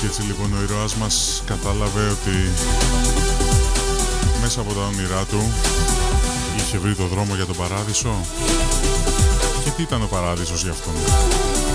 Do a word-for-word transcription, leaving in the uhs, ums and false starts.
Και έτσι λοιπόν ο ήρωάς μας κατάλαβε ότι μέσα από τα όνειρά του είχε βρει το δρόμο για τον παράδεισο. Και τι ήταν ο παράδεισος για αυτόν?